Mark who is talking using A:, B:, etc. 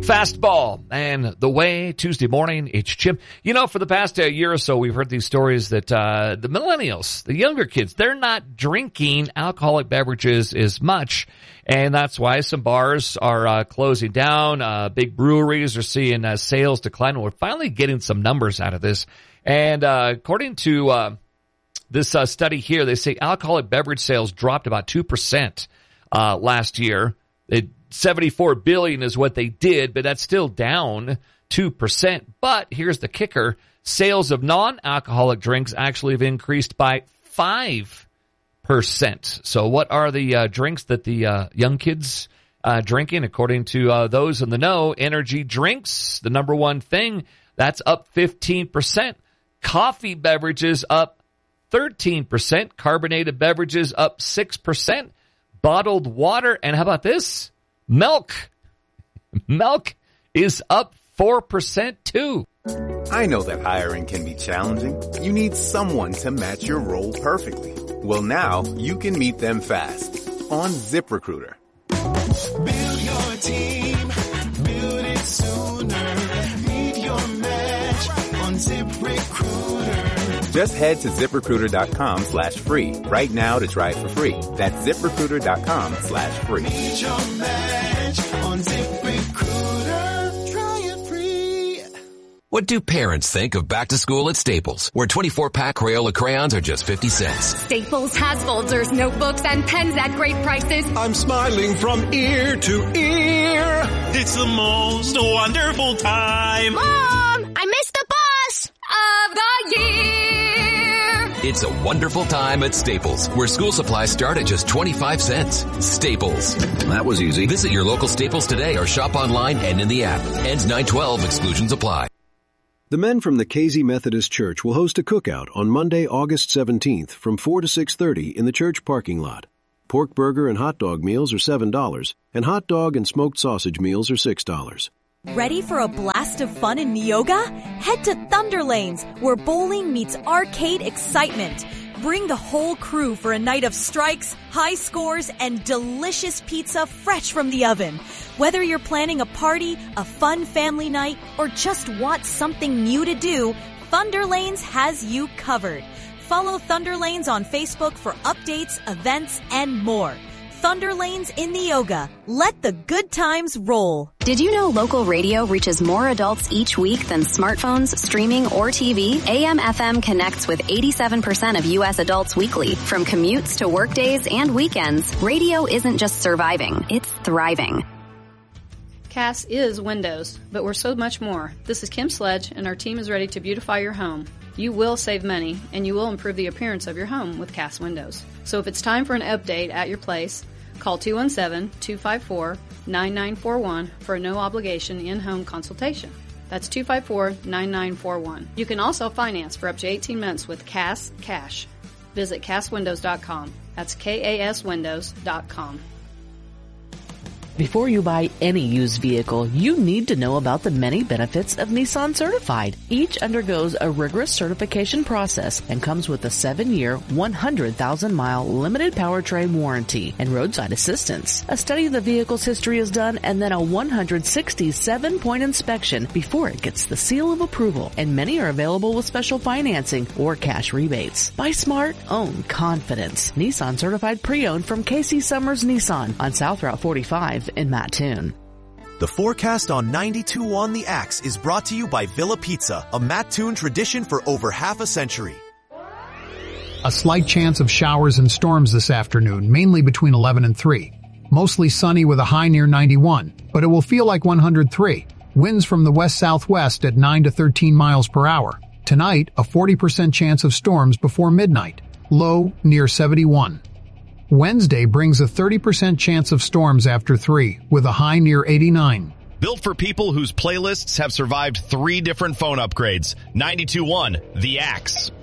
A: Fastball and the way Tuesday morning, it's Chip. You know, for the past year or so, we've heard these stories that the millennials, the younger kids, they're not drinking alcoholic beverages as much. And that's why some bars are closing down. Big breweries are seeing sales decline. We're finally getting some numbers out of this. And according to this study here, they say alcoholic beverage sales dropped about 2% last year. 74 billion is what they did, but that's still down 2%. But here's the kicker. Sales of non-alcoholic drinks actually have increased by 5%. So what are the drinks that the young kids drinking? According to those in the know, energy drinks, the number one thing, that's up 15%. Coffee beverages up 13%. Carbonated beverages up 6%. Bottled water, and how about this? Milk. Milk is up 4% too.
B: I know that hiring can be challenging. You need someone to match your role perfectly. Well, now you can meet them fast on ZipRecruiter.
C: Build your team, build it sooner. Meet your match on ZipRecruiter.
B: Just head to ZipRecruiter.com/free right now to try it for free. That's ZipRecruiter.com/free.
C: Meet your match on ZipRecruiter. Try it free.
D: What do parents think of back to school at Staples, where 24-pack Crayola crayons are just 50 cents?
E: Staples has folders, notebooks, and pens at great prices.
F: I'm smiling from ear to ear.
G: It's the most wonderful time.
E: Mom, I missed the bus of the year.
D: It's a wonderful time at Staples, where school supplies start at just 25 cents. Staples.
F: That was easy.
D: Visit your local Staples today or shop online and in the app. Ends 9/12. Exclusions apply.
H: The men from the Casey Methodist Church will host a cookout on Monday, August 17th from 4 to 6:30 in the church parking lot. Pork burger and hot dog meals are $7, and hot dog and smoked sausage meals are $6.
I: Ready for a blast of fun in Neoga? Head to Thunder Lanes, where bowling meets arcade excitement. Bring the whole crew for a night of strikes, high scores, and delicious pizza fresh from the oven. Whether you're planning a party, a fun family night, or just want something new to do, Thunder Lanes has you covered. Follow Thunder Lanes on Facebook for updates, events, and more. Thunder Lanes in Neoga. Let the good times roll.
J: Did you know local radio reaches more adults each week than smartphones, streaming, or TV? AM/FM connects with 87% of U.S. adults weekly. From commutes to work days and weekends, radio isn't just surviving, it's thriving.
K: CAS is Windows, but we're so much more. This is Kim Sledge, and our team is ready to beautify your home. You will save money, and you will improve the appearance of your home with CAS Windows. So if it's time for an update at your place, call 217-254-9941 for a no-obligation in-home consultation. That's 254-9941. You can also finance for up to 18 months with CAS Cash. Visit CASWindows.com. That's KASWindows.com.
L: Before you buy any used vehicle, you need to know about the many benefits of Nissan Certified. Each undergoes a rigorous certification process and comes with a 7-year, 100,000-mile limited powertrain warranty and roadside assistance. A study of the vehicle's history is done and then a 167-point inspection before it gets the seal of approval, and many are available with special financing or cash rebates. Buy smart, own confidence. Nissan Certified Pre-Owned from Casey Summers Nissan on South Route 45. In Mattoon.
M: The forecast on 92.1 The Axe is brought to you by Villa Pizza, a Mattoon tradition for over half a century.
N: A slight chance of showers and storms this afternoon, mainly between 11 and 3. Mostly sunny with a high near 91, but it will feel like 103. Winds from the west-southwest at 9 to 13 miles per hour. Tonight, a 40% chance of storms before midnight. Low near 71. Wednesday brings a 30% chance of storms after 3, with a high near 89.
O: Built for people whose playlists have survived 3 different phone upgrades. 92.1 The Axe.